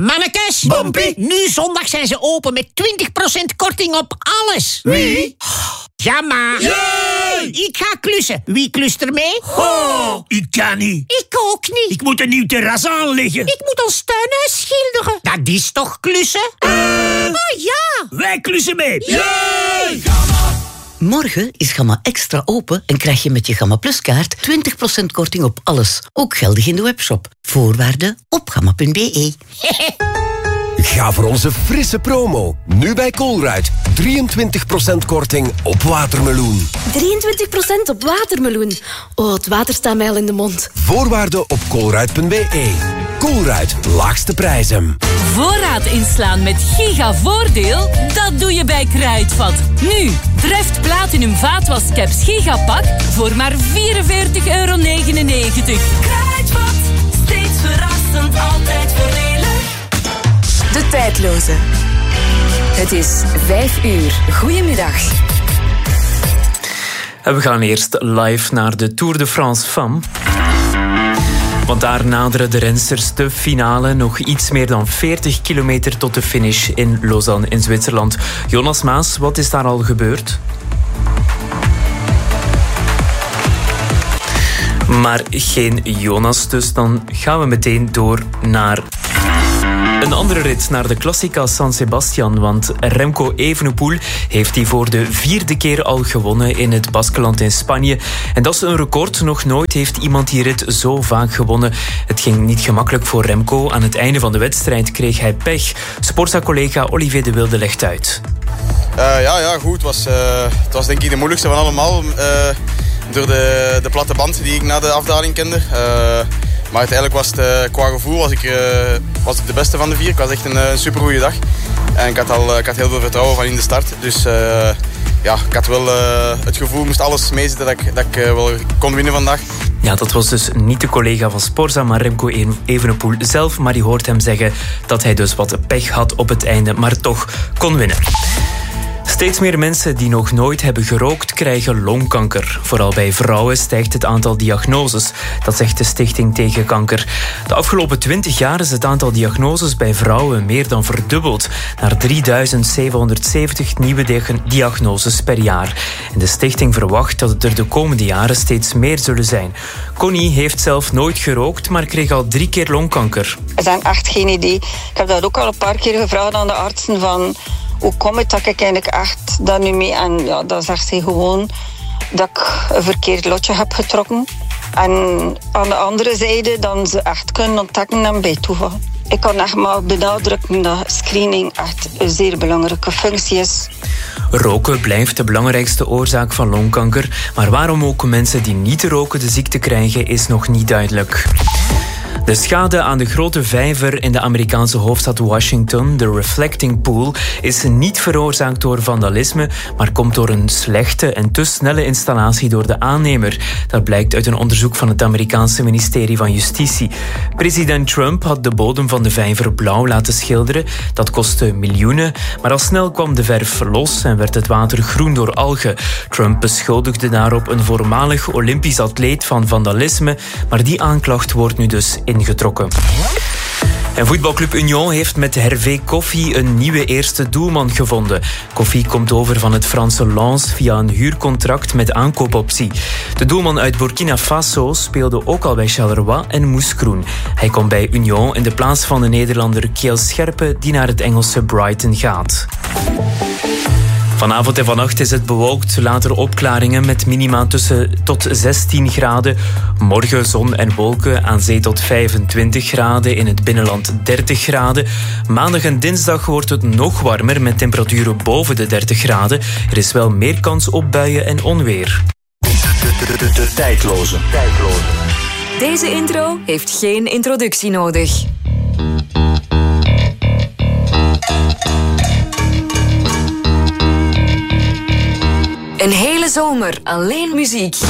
Mannekes. Bompie. Nu zondag zijn ze open met 20% korting op alles. Wie? Ja, maar. Jee! Ik ga klussen. Wie klust er mee? Oh, ik kan niet. Ik ook niet. Ik moet een nieuw terras aanleggen. Ik moet ons tuinhuis schilderen. Dat is toch klussen? Oh ja. Wij klussen mee. Jee! Morgen is Gamma Extra open en krijg je met je Gamma Plus kaart 20% korting op alles. Ook geldig in de webshop. Voorwaarden op gamma.be. Ga voor onze frisse promo. Nu bij Colruyt. 23% korting op watermeloen. 23% op watermeloen. Oh, het water staat mij al in de mond. Voorwaarden op colruyt.be. Colruyt, laagste prijzen. Voorraad inslaan met gigavoordeel? Dat doe je bij Kruidvat. Nu, Treft Platinum vaatwascaps gigapak voor maar €44,99. Kruidvat, steeds verrassend, altijd voordelig. De tijdloze. Het is 5 uur. Goedemiddag. En we gaan eerst live naar de Tour de France Femmes. Want daar naderen de rensters de finale. Nog iets meer dan 40 kilometer tot de finish in Lausanne in Zwitserland. Jonas Maas, wat is daar al gebeurd? Maar geen Jonas, dus dan gaan we meteen door naar een andere rit, naar de Classica San Sebastian. Want Remco Evenepoel heeft die voor de 4e keer al gewonnen in het Baskeland in Spanje. En dat is een record. Nog nooit heeft iemand die rit zo vaak gewonnen. Het ging niet gemakkelijk voor Remco. Aan het einde van de wedstrijd kreeg hij pech. Sportza-collega Olivier de Wilde legt uit. Ja, goed. Het was denk ik de moeilijkste van allemaal. Door de platte band die ik na de afdaling kende. Maar uiteindelijk was het qua gevoel was ik de beste van de 4. Ik was echt een supergoeie dag. En ik had heel veel vertrouwen van in de start. Dus ik had wel het gevoel, moest alles meezitten dat ik wel kon winnen vandaag. Ja, dat was dus niet de collega van Sporza, maar Remco Evenepoel zelf. Maar je hoort hem zeggen dat hij dus wat pech had op het einde, maar toch kon winnen. Steeds meer mensen die nog nooit hebben gerookt krijgen longkanker. Vooral bij vrouwen stijgt het aantal diagnoses. Dat zegt de Stichting Tegen Kanker. De afgelopen 20 jaar is het aantal diagnoses bij vrouwen meer dan verdubbeld. Naar 3770 nieuwe diagnoses per jaar. En de stichting verwacht dat het er de komende jaren steeds meer zullen zijn. Connie heeft zelf nooit gerookt, maar kreeg al 3 keer longkanker. Er zijn echt geen idee. Ik heb dat ook al een paar keer gevraagd aan de artsen van hoe komt het dat ik eigenlijk echt daar nu mee... En ja, dan zegt ze gewoon dat ik een verkeerd lotje heb getrokken. En aan de andere zijde dan ze echt kunnen ontdekken en bij toeval. Ik kan echt maar benadrukken dat screening echt een zeer belangrijke functie is. Roken blijft de belangrijkste oorzaak van longkanker. Maar waarom ook mensen die niet roken de ziekte krijgen, is nog niet duidelijk. De schade aan de grote vijver in de Amerikaanse hoofdstad Washington, de Reflecting Pool, is niet veroorzaakt door vandalisme, maar komt door een slechte en te snelle installatie door de aannemer. Dat blijkt uit een onderzoek van het Amerikaanse ministerie van Justitie. President Trump had de bodem van de vijver blauw laten schilderen. Dat kostte miljoenen, maar al snel kwam de verf los en werd het water groen door algen. Trump beschuldigde daarop een voormalig Olympisch atleet van vandalisme, maar die aanklacht wordt nu dus ingetrokken. En voetbalclub Union heeft met Hervé Koffie een nieuwe eerste doelman gevonden. Koffie komt over van het Franse Lens via een huurcontract met aankoopoptie. De doelman uit Burkina Faso speelde ook al bij Charleroi en Mouscron. Hij komt bij Union in de plaats van de Nederlander Kjell Scherpe, die naar het Engelse Brighton gaat. Vanavond en vannacht is het bewolkt, later opklaringen met minima tot 16 graden. Morgen zon en wolken, aan zee tot 25 graden, in het binnenland 30 graden. Maandag en dinsdag wordt het nog warmer met temperaturen boven de 30 graden. Er is wel meer kans op buien en onweer. De tijdloze. Deze intro heeft geen introductie nodig. Een hele zomer alleen muziek.